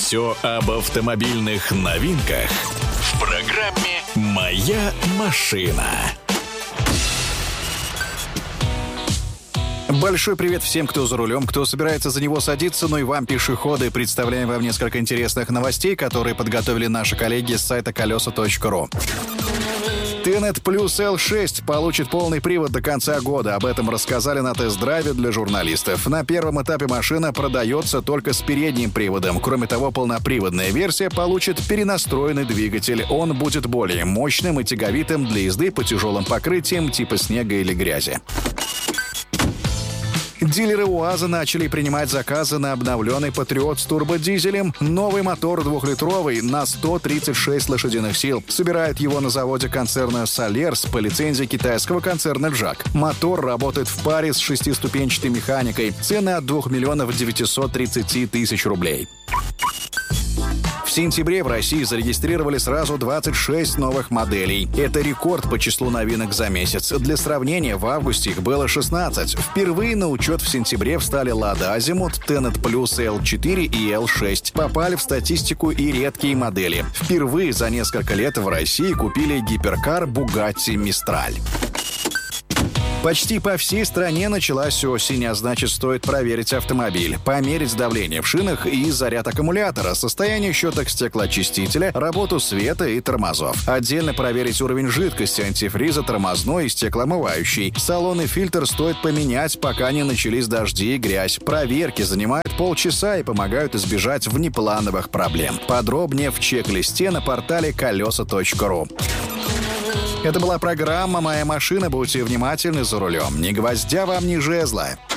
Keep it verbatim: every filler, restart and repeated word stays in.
Все об автомобильных новинках в программе «Моя машина». Большой привет всем, кто за рулем, кто собирается за него садиться, ну и вам, пешеходы. Представляем вам несколько интересных новостей, которые подготовили наши коллеги с сайта колеса точка ру. Tenet Plus эл шесть получит полный привод до конца года. Об этом рассказали на тест-драйве для журналистов. На первом этапе машина продается только с передним приводом. Кроме того, полноприводная версия получит перенастроенный двигатель. Он будет более мощным и тяговитым для езды по тяжелым покрытиям типа снега или грязи. Дилеры УАЗа начали принимать заказы на обновленный Патриот с турбодизелем. Новый мотор двухлитровый на сто тридцать шесть лошадиных сил. Собирает его на заводе концерна Солерс по лицензии китайского концерна Джак. Мотор работает в паре с шестиступенчатой механикой. Цена от двух миллионов девятьсот тридцать тысяч рублей. В сентябре в России зарегистрировали сразу двадцать шесть новых моделей. Это рекорд по числу новинок за месяц. Для сравнения, в августе их было шестнадцать. Впервые на учет в сентябре встали Lada Azimut, Tenet Plus эл четыре и эл шесть. Попали в статистику и редкие модели. Впервые за несколько лет в России купили гиперкар Bugatti Mistral. Почти по всей стране началась осень, а значит, стоит проверить автомобиль, померить давление в шинах и заряд аккумулятора, состояние щеток стеклоочистителя, работу света и тормозов. Отдельно проверить уровень жидкости, антифриза, тормозной и стеклоомывающей. Салон и фильтр стоит поменять, пока не начались дожди и грязь. Проверки занимают полчаса и помогают избежать внеплановых проблем. Подробнее в чек-листе на портале колеса точка ру. Это была программа «Моя машина». Будьте внимательны за рулем. Ни гвоздя вам, ни жезла.